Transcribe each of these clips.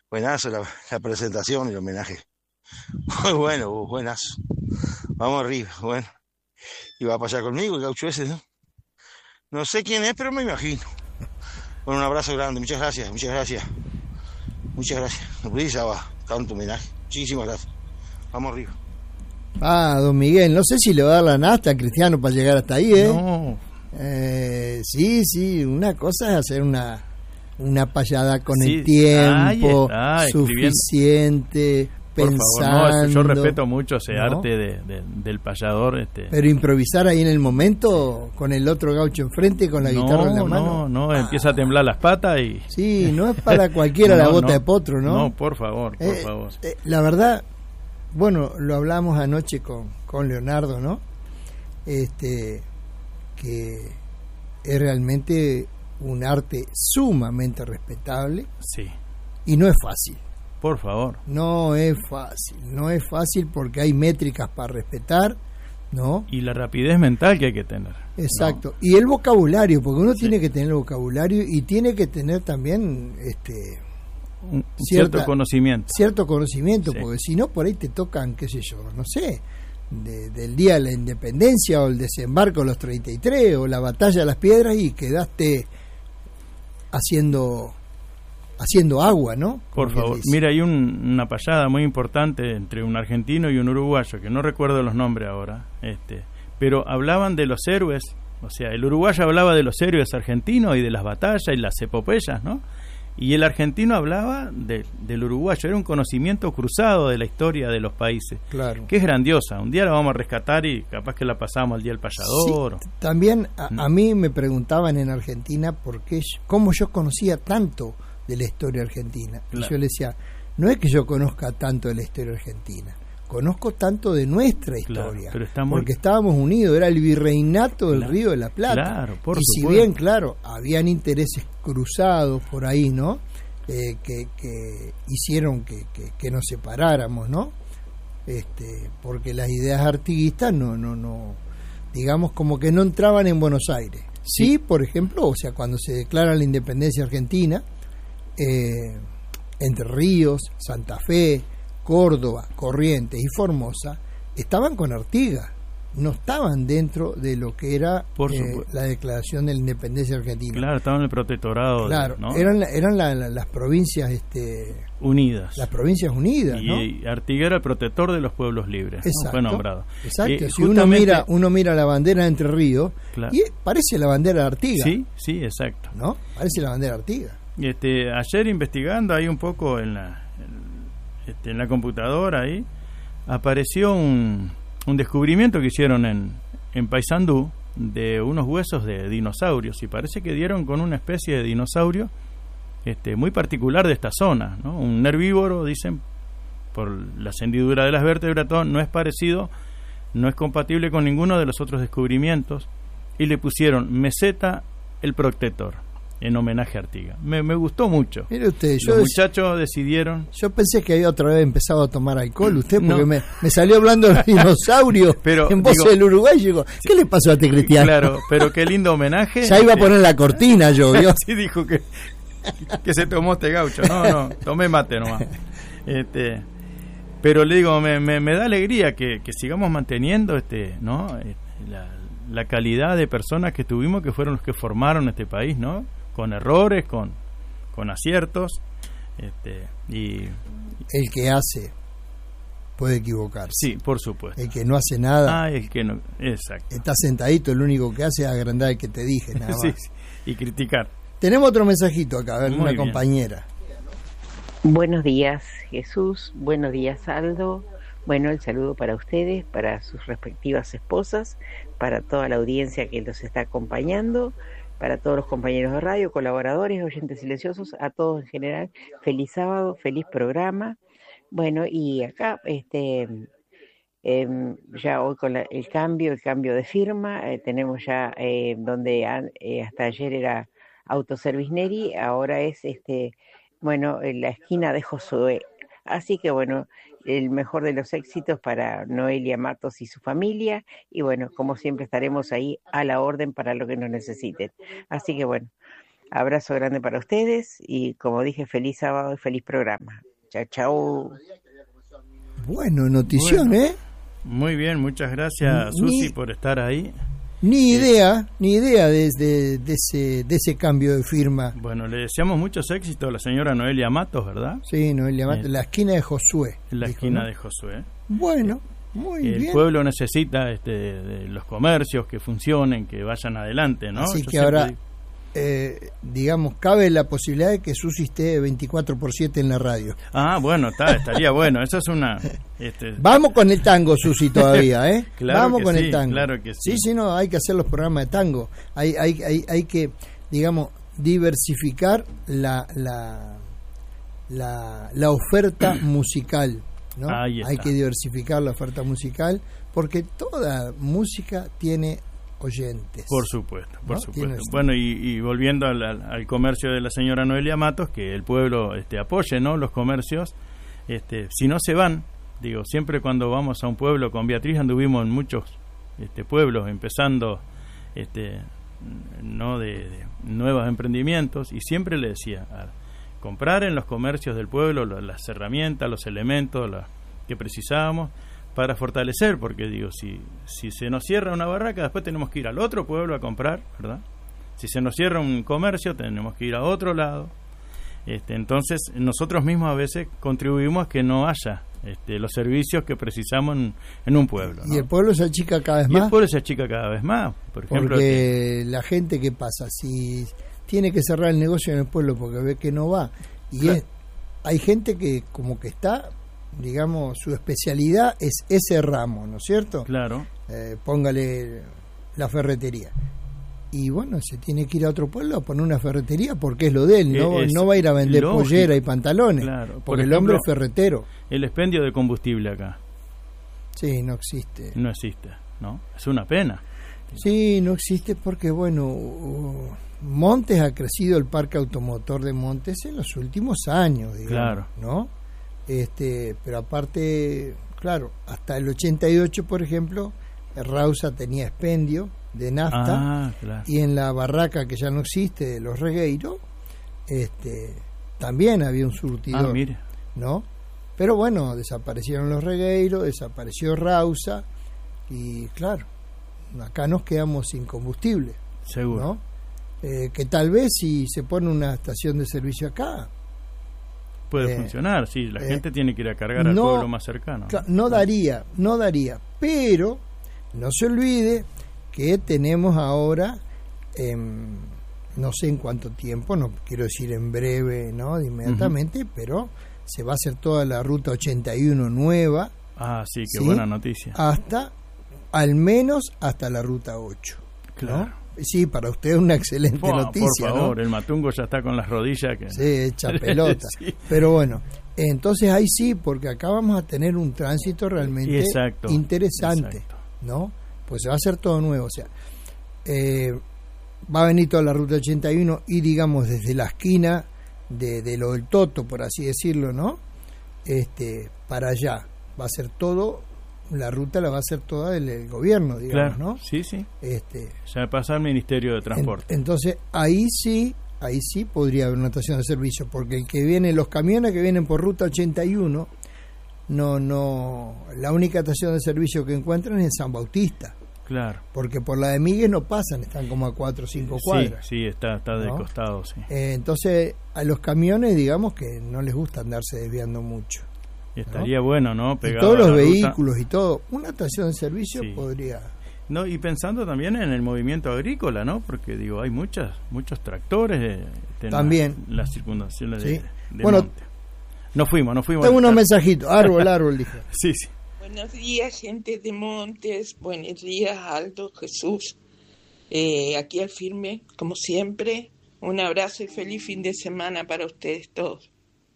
Buenazo la presentación y el homenaje. Muy bueno, buenazo. Vamos arriba, bueno. Y va a pasar conmigo el gaucho ese, ¿no? No sé quién es, pero me imagino. Bueno, un abrazo grande, muchas gracias, muchas gracias. Muchas gracias. Brisa va, tanto homenaje. Muchísimas gracias. Vamos arriba. Don Miguel, no sé si le va a dar la nafta a Cristiano para llegar hasta ahí, ¿eh? No. Sí, una cosa es hacer una payada con Sí, el tiempo ahí está, suficiente, por pensando. favor, no, yo respeto mucho ese ¿no? arte del payador. Pero improvisar ahí en el momento con el otro gaucho enfrente, con la guitarra en la mano. No, empieza a temblar las patas y... Sí, no es para cualquiera la bota de potro, ¿no? No, por favor. La verdad, bueno, lo hablamos anoche con Leonardo, ¿no? Que es realmente un arte sumamente respetable. Sí. Y no es fácil. Por favor. No es fácil porque hay métricas para respetar, ¿no? Y la rapidez mental que hay que tener. Exacto. ¿No? Y el vocabulario, porque uno tiene que tener el vocabulario y tiene que tener también cierto conocimiento. Cierto conocimiento, Sí. porque si no, por ahí te tocan, qué sé yo, no sé, del día de la independencia o el desembarco de los 33 o la batalla de las piedras y quedaste haciendo agua, ¿no? Por favor. Mira, hay una payada muy importante entre un argentino y un uruguayo, que no recuerdo los nombres ahora, pero hablaban de los héroes, o sea, el uruguayo hablaba de los héroes argentinos y de las batallas y las epopeyas, ¿no? Y el argentino hablaba del uruguayo, era un conocimiento cruzado de la historia de los países, claro, que es grandiosa. Un día la vamos a rescatar y capaz que la pasamos al Día del Payador. Sí, también a mí me preguntaban en Argentina cómo yo conocía tanto de la historia argentina. Claro. Y yo le decía, no es que yo conozca tanto de la historia argentina, conozco tanto de nuestra historia, claro, pero porque estábamos unidos, era el virreinato del Río de la Plata. Claro, por y supuesto. Si bien, claro, habían intereses cruzados por ahí, ¿no? Que hicieron que nos separáramos, ¿no? Porque las ideas artiguistas no, digamos, como que no entraban en Buenos Aires. Sí, por ejemplo, o sea, cuando se declara la independencia argentina, Entre Ríos, Santa Fe, Córdoba, Corrientes y Formosa estaban con Artigas, no estaban dentro de lo que era la declaración de la independencia argentina. Claro, estaban en el protectorado. Claro, ¿no? eran las provincias unidas. Las provincias unidas, ¿no? Y Artigas era el protector de los pueblos libres. Exacto, ¿no? Fue nombrado. Exacto. Si uno mira la bandera de Entre Ríos, claro, y parece la bandera de Artigas. Sí, exacto. ¿No? Parece la bandera de Artigas. Ayer investigando ahí un poco en la computadora ahí apareció un descubrimiento que hicieron en Paysandú de unos huesos de dinosaurios, y parece que dieron con una especie de dinosaurio muy particular de esta zona, ¿no? Un herbívoro, dicen, por la hendidura de las vértebras, todo, no es parecido, no es compatible con ninguno de los otros descubrimientos, y le pusieron Meseta el Protector en homenaje a Artigas. Me gustó mucho. Mire usted, los muchachos decidieron... Yo pensé que había otra vez empezado a tomar alcohol usted, porque no. me salió hablando de dinosaurio en voz del Uruguay, y digo, ¿qué le pasó a este Cristiano? Claro, pero qué lindo homenaje. Ya iba a poner la cortina yo, ¿vio? Sí, dijo que se tomó este gaucho. No, tomé mate nomás. Pero le digo, me da alegría que sigamos manteniendo ¿no? La calidad de personas que tuvimos, que fueron los que formaron este país, ¿no? Con errores, con aciertos, y el que hace puede equivocarse. Sí, por supuesto. El que no hace nada. El que no, exacto. Está sentadito, lo único que hace es agrandar el que te dije, nada más. Sí, y criticar. Tenemos otro mensajito acá, a ver, Muy una bien. compañera. Buenos días, Jesús. Buenos días, Aldo. Bueno, el saludo para ustedes, para sus respectivas esposas, para toda la audiencia que los está acompañando, para todos los compañeros de radio, colaboradores, oyentes silenciosos, a todos en general, feliz sábado, feliz programa. Bueno, y acá, ya hoy con el cambio de firma, tenemos ya donde hasta ayer era Autoservice Neri, ahora es, en la esquina de Josué. Así que bueno, el mejor de los éxitos para Noelia Matos y su familia, y bueno, como siempre estaremos ahí a la orden para lo que nos necesiten. Así que bueno, Abrazo grande para ustedes y, como dije, feliz sábado y feliz programa. Chao, chao. Bueno, notición, bueno, muy bien, muchas gracias, Susi, por estar ahí. Ni idea de ese cambio de firma. Bueno, le deseamos muchos éxitos a la señora Noelia Matos, ¿verdad? Sí, Noelia Matos, la esquina de Josué. En la esquina de Josué. Bueno, muy bien. El pueblo necesita de los comercios que funcionen, que vayan adelante, ¿no? Así que ahora, digamos, cabe la posibilidad de que Susi esté 24/7 en la radio. Ah, bueno, estaría bueno. Eso es una... Vamos con el tango, Susi, todavía, ¿eh? Claro, vamos que con sí, el tango. Claro que sí. Sí, no, hay que hacer los programas de tango. Hay que, digamos, diversificar la oferta musical, ¿no? Hay que diversificar la oferta musical porque toda música tiene oyentes. Por supuesto, por supuesto. Bueno, y volviendo al comercio de la señora Noelia Matos, que el pueblo apoye, ¿no?, los comercios. Si no se van, digo, siempre cuando vamos a un pueblo, con Beatriz anduvimos en muchos pueblos, empezando no de nuevos emprendimientos, y siempre le decía, comprar en los comercios del pueblo las herramientas, los elementos que precisábamos para fortalecer, porque digo, si se nos cierra una barraca, después tenemos que ir al otro pueblo a comprar, ¿verdad? Si se nos cierra un comercio, tenemos que ir a otro lado. Entonces nosotros mismos a veces contribuimos a que no haya los servicios que precisamos en un pueblo, ¿no? Y el pueblo se achica cada vez más. Y el pueblo se achica cada vez más, por ejemplo. Porque la gente, ¿qué pasa? Si tiene que cerrar el negocio en el pueblo porque ve que no va, y claro, hay gente que como que está, digamos, su especialidad es ese ramo, ¿no es cierto? Claro. Póngale la ferretería. Y bueno, se tiene que ir a otro pueblo a poner una ferretería porque es lo de él, no va a ir a vender pollera y pantalones, claro, porque el hombre es ferretero. El expendio de combustible acá. Sí, no existe. No existe, ¿no? Es una pena. Sí, no existe porque, bueno, Montes ha crecido, el parque automotor de Montes en los últimos años, digamos, claro, ¿no? Pero aparte, claro, hasta el 88, por ejemplo, Rausa tenía expendio de nafta, claro, y en la barraca que ya no existe de los Regueiros, también había un surtidor, mire, ¿no? Pero bueno, desaparecieron los Regueiros, desapareció Rausa, y claro, acá nos quedamos sin combustible, seguro, ¿no? Que tal vez si se pone una estación de servicio acá puede funcionar, sí, la gente tiene que ir a cargar al pueblo más cercano. No daría, pero no se olvide que tenemos ahora, no sé en cuánto tiempo, no quiero decir en breve, ¿no?, de inmediatamente, pero se va a hacer toda la ruta 81 nueva. Sí, qué buena noticia. Al menos hasta la ruta 8. Claro. ¿No? Sí, para usted es una excelente noticia. Por favor, ¿no? El Matungo ya está con las rodillas que... Sí, echa pelota. Sí. Pero bueno, entonces ahí sí, porque acá vamos a tener un tránsito realmente interesante. Exacto. ¿No? Pues se va a hacer todo nuevo, o sea, va a venir toda la ruta 81 y digamos desde la esquina de lo del Toto, por así decirlo, ¿no? Para allá va a ser todo, la ruta la va a hacer toda el gobierno, digamos, claro, ¿no? Sí. Ya pasa al Ministerio de Transporte. Entonces ahí sí podría haber una estación de servicio, porque los camiones que vienen por ruta 81 no, la única estación de servicio que encuentran es en San Bautista. Claro. Porque por la de Miguel no pasan, están como a 4 o 5 cuadras. Sí, está de ¿no? costado, sí. Entonces, a los camiones, digamos que no les gusta andarse desviando mucho. Y estaría bueno, ¿no? Y todos los vehículos y todo. Una estación de servicio podría... No, y pensando también en el movimiento agrícola, ¿no? Porque, digo, hay muchos tractores también en las circunvalaciones de bueno, monte. No fuimos. Tengo unos mensajitos. Árbol, dije. Sí. Buenos días, gente de Montes. Buenos días, Aldo, Jesús. Aquí al firme, como siempre. Un abrazo y feliz fin de semana para ustedes todos.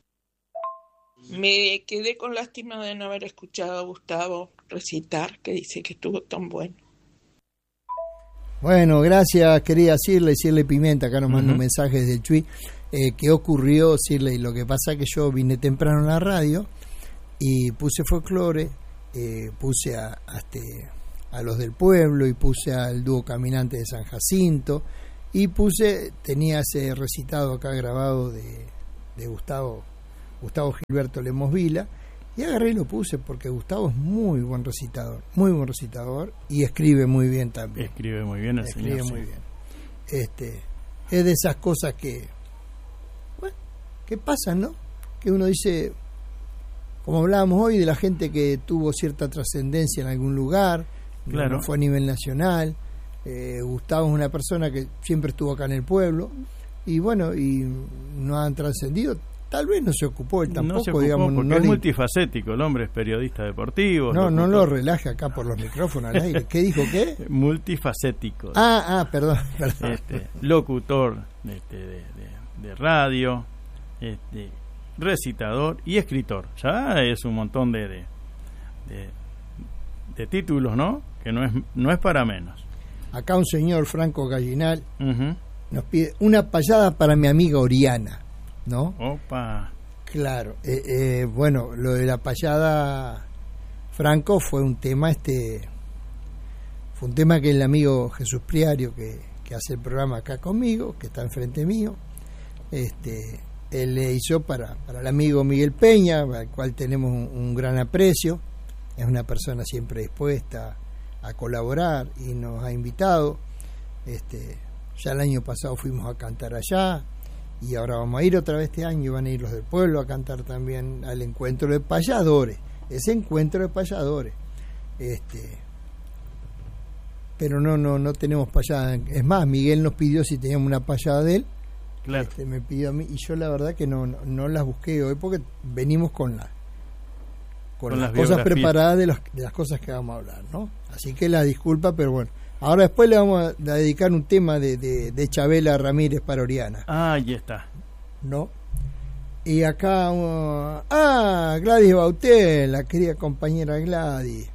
Me quedé con lástima de no haber escuchado a Gustavo recitar, que dice que estuvo tan bueno. Bueno, gracias, querida Cirley Pimenta. Acá nos manda un mensaje desde el Chuy. ¿Qué ocurrió, Cirley? Lo que pasa es que yo vine temprano en la radio y puse folclore, puse a los del pueblo y puse al dúo Caminante de San Jacinto Y tenía ese recitado acá grabado de Gustavo Gilberto Lemos Vila, y agarré y lo puse porque Gustavo es muy buen recitador y escribe muy bien también. Escribe muy bien el escribe señor. Muy bien. Es de esas cosas que pasan, ¿no? Que uno dice, como hablábamos hoy, de la gente que tuvo cierta trascendencia en algún lugar, claro. No fue a nivel nacional. Gustavo es una persona que siempre estuvo acá en el pueblo y bueno, y no han trascendido. Tal vez no se ocupó él tampoco, no se ocupó, digamos, porque es multifacético, el hombre es periodista deportivo. No lo relaje acá por los micrófonos al aire. ¿Qué dijo qué? Multifacético. Perdón. Locutor de radio, recitador y escritor. Ya es un montón de títulos, ¿no? Que no es para menos. Acá un señor Franco Gallinal Uh-huh. nos pide una payada para mi amiga Oriana, ¿no? Opa. Claro. Bueno, lo de la payada, Franco, fue un tema que el amigo Jesús Priario, que hace el programa acá conmigo, que está enfrente mío, él le hizo para el amigo Miguel Peña, al cual tenemos un gran aprecio. Es una persona siempre dispuesta a colaborar y nos ha invitado. Ya el año pasado fuimos a cantar allá y ahora vamos a ir otra vez este año. Van a ir los del pueblo a cantar también al encuentro de payadores, ese encuentro de payadores. Pero no tenemos payada. Es más, Miguel nos pidió si teníamos una payada de él. Claro. Me pidió a mí y yo la verdad que no las busqué hoy porque venimos con las cosas preparadas de las cosas que vamos a hablar, ¿no? Así que la disculpa, pero bueno. Ahora después le vamos a dedicar un tema de Chabela Ramírez para Oriana. Ahí está. ¿No? Y acá, Gladys Bautel, la querida compañera Gladys.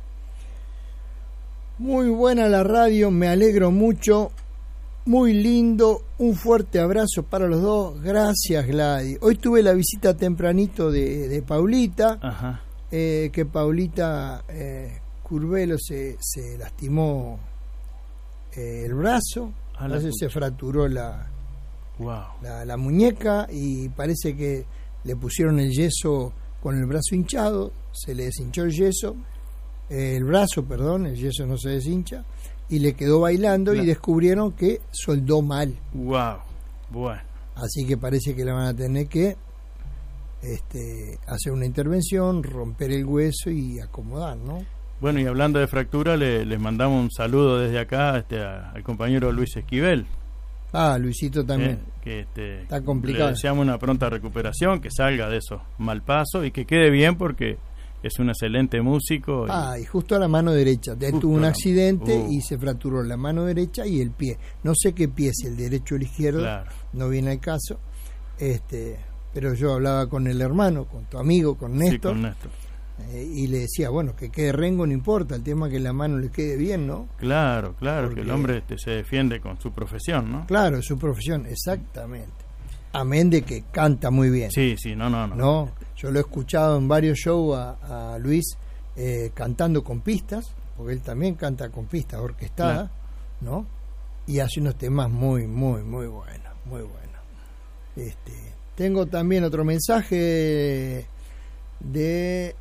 Muy buena la radio, me alegro mucho. Muy lindo, un fuerte abrazo para los dos. Gracias, Gladys. Hoy tuve la visita tempranito de Paulita. Ajá. Que Paulita Curvelo se lastimó el brazo, entonces se fracturó la muñeca y parece que le pusieron el yeso con el brazo hinchado, se le deshinchó el yeso, el yeso no se deshincha, y le quedó bailando y descubrieron que soldó mal. Bueno. Así que parece que le van a tener que hacer una intervención, romper el hueso y acomodar, ¿no? Bueno, y hablando de fractura, les mandamos un saludo desde acá al compañero Luis Esquivel. Luisito también. Que está complicado. Le deseamos una pronta recuperación, que salga de esos mal pasos y que quede bien porque es un excelente músico. Y justo a la mano derecha. Tuvo un accidente y se fracturó la mano derecha y el pie. No sé qué pie, si el derecho o el izquierdo, claro. No viene al caso. Pero yo hablaba con el hermano, con tu amigo, con Néstor. Sí, con Néstor. Y le decía, bueno, que quede rengo no importa, el tema es que la mano le quede bien, ¿no? Claro, porque que el hombre se defiende con su profesión, ¿no? Claro, su profesión, exactamente. Amén de que canta muy bien. Sí, no. Yo lo he escuchado en varios shows a Luis cantando con pistas, porque él también canta con pistas orquestadas, claro. ¿No? Y hace unos temas muy, muy, muy buenos, muy buenos. Tengo también otro mensaje de...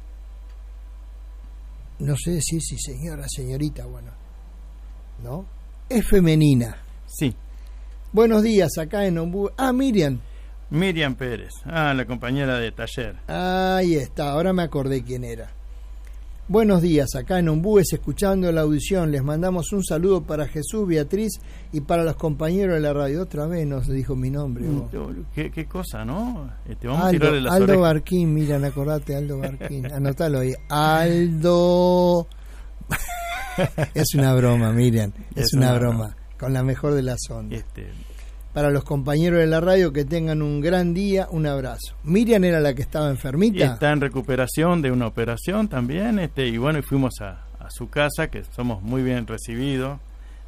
No sé si señorita, bueno, ¿no? Es femenina. Sí. Buenos días, acá en Ombú. Miriam Pérez, la compañera de taller. Ahí está, ahora me acordé quién era. Buenos días, acá en Ombúes, escuchando la audición. Les mandamos un saludo para Jesús, Beatriz y para los compañeros de la radio. Otra vez nos dijo mi nombre. ¿Qué cosa, no? Vamos a tirarle las Aldo orejas. Barquín, Miriam, acordate, Aldo Barquín. Anotalo ahí. Aldo. Es una broma, Miriam. Es una broma. Con la mejor de las ondas. Para los compañeros de la radio, que tengan un gran día, un abrazo. Miriam era la que estaba enfermita. Y está en recuperación de una operación también, y bueno, y fuimos a su casa, que somos muy bien recibidos.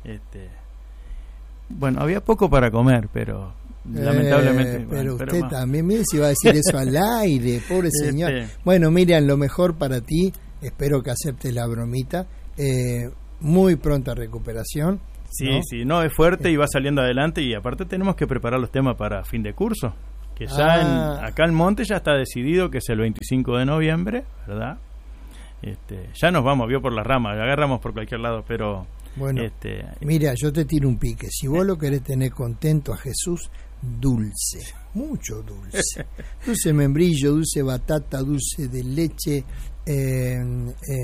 Bueno, había poco para comer, pero lamentablemente. Pero usted también, mire si va a decir eso al aire, pobre señor. Bueno, Miriam, lo mejor para ti, espero que aceptes la bromita. Muy pronta recuperación. Sí, ¿no? sí, no, es fuerte y va saliendo adelante, y aparte tenemos que preparar los temas para fin de curso, que ya acá en Monte ya está decidido que es el 25 de noviembre, ¿verdad? Ya nos vamos, vio por las ramas, agarramos por cualquier lado, pero... Bueno, mira, yo te tiro un pique. Si vos lo querés tener contento a Jesús, dulce, mucho dulce. Dulce membrillo, dulce batata, dulce de leche,